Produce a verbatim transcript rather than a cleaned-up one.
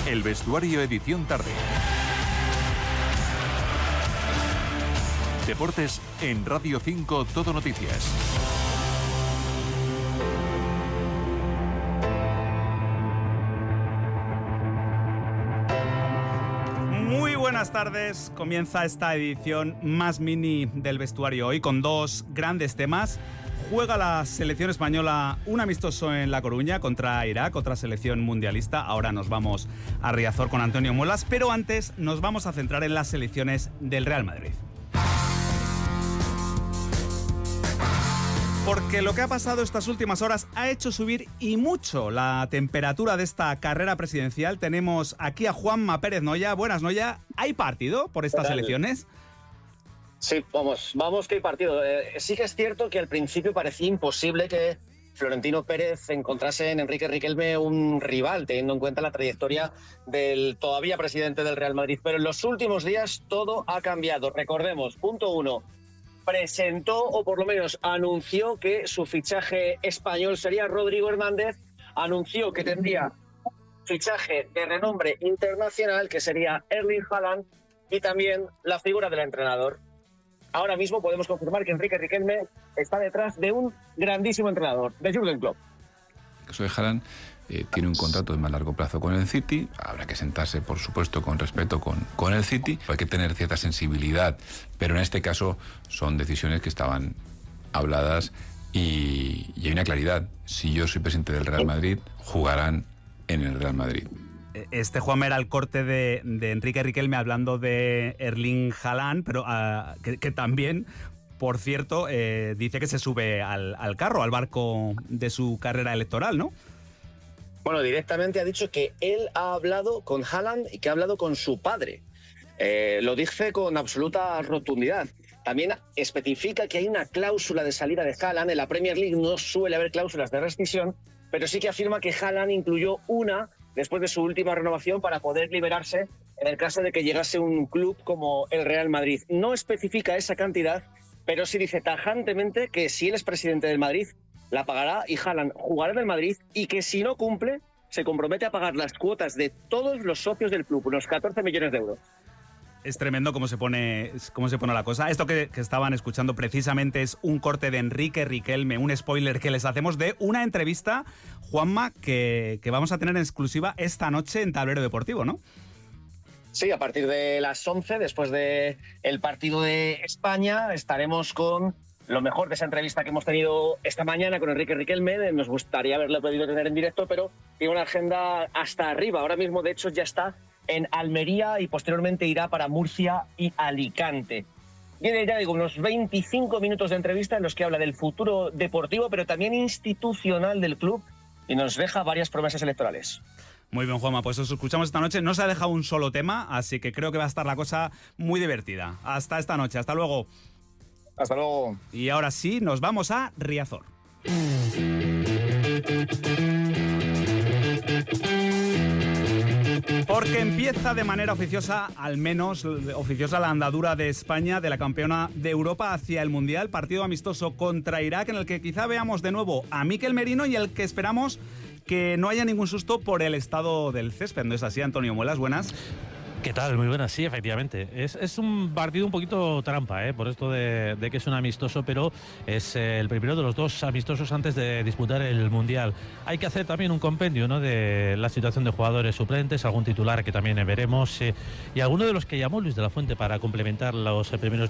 El vestuario edición tarde. Deportes en Radio cinco Todo Noticias. Muy buenas tardes, comienza esta edición más mini del vestuario hoy con dos grandes temas. Juega la selección española un amistoso en La Coruña contra Irak, otra selección mundialista. Ahora nos vamos a Riazor con Antonio Muelas, pero antes nos vamos a centrar en las selecciones del Real Madrid. Porque lo que ha pasado estas últimas horas ha hecho subir y mucho la temperatura de esta carrera presidencial. Tenemos aquí a Juanma Pérez Noya. Buenas, Noya. ¿Hay partido por estas elecciones? Sí, vamos, vamos que hay partido. Eh, sí que es cierto que al principio parecía imposible que Florentino Pérez encontrase en Enrique Riquelme un rival, teniendo en cuenta la trayectoria del todavía presidente del Real Madrid. Pero en los últimos días todo ha cambiado. Recordemos, punto uno, presentó o por lo menos anunció que su fichaje español sería Rodrigo Hernández, anunció que tendría un fichaje de renombre internacional que sería Erling Haaland y también la figura del entrenador. Ahora mismo podemos confirmar que Enrique Riquelme está detrás de un grandísimo entrenador, de Jürgen Klopp. El caso de Haaland eh, tiene un contrato de más largo plazo con el City. Habrá que sentarse, por supuesto, con respeto con, con el City. Hay que tener cierta sensibilidad, pero en este caso son decisiones que estaban habladas y, y hay una claridad. Si yo soy presidente del Real Madrid, jugarán en el Real Madrid. Este, Juan, era el corte de, de Enrique Riquelme hablando de Erling Haaland, pero uh, que, que también, por cierto, eh, dice que se sube al, al carro, al barco de su carrera electoral, ¿no? Bueno, directamente ha dicho que él ha hablado con Haaland y que ha hablado con su padre. Eh, lo dice con absoluta rotundidad. También especifica que hay una cláusula de salida de Haaland. En la Premier League no suele haber cláusulas de rescisión, pero sí que afirma que Haaland incluyó una después de su última renovación para poder liberarse en el caso de que llegase un club como el Real Madrid. No especifica esa cantidad, pero sí dice tajantemente que si él es presidente del Madrid, la pagará y Haaland jugará en el Madrid y que si no cumple, se compromete a pagar las cuotas de todos los socios del club, unos catorce millones de euros. Es tremendo cómo se pone, cómo se pone la cosa. Esto que, que estaban escuchando precisamente es un corte de Enrique Riquelme, un spoiler que les hacemos de una entrevista, Juanma, que, que vamos a tener en exclusiva esta noche en Tablero Deportivo, ¿no? Sí, a partir de las once, después del partido de España, estaremos con lo mejor de esa entrevista que hemos tenido esta mañana con Enrique Riquelme. Nos gustaría haberlo podido tener en directo, pero tiene una agenda hasta arriba. Ahora mismo, de hecho, ya está en Almería y posteriormente irá para Murcia y Alicante. Viene, ya digo, unos veinticinco minutos de entrevista en los que habla del futuro deportivo, pero también institucional del club y nos deja varias promesas electorales. Muy bien, Juanma, pues os escuchamos esta noche. No se ha dejado un solo tema, así que creo que va a estar la cosa muy divertida. Hasta esta noche, hasta luego. Hasta luego. Y ahora sí, nos vamos a Riazor. Porque empieza de manera oficiosa, al menos oficiosa, la andadura de España, de la campeona de Europa hacia el Mundial. Partido amistoso contra Irak, en el que quizá veamos de nuevo a Mikel Merino y el que esperamos que no haya ningún susto por el estado del césped. ¿No es así, Antonio Muelas? Buenas. ¿Qué tal? Muy buenas, sí, efectivamente. Es, es un partido un poquito trampa, ¿eh? Por esto de, de que es un amistoso, pero es eh, el primero de los dos amistosos antes de disputar el Mundial. Hay que hacer también un compendio, ¿no?, de la situación de jugadores suplentes, algún titular que también veremos, eh, y alguno de los que llamó Luis de la Fuente para complementar los primeros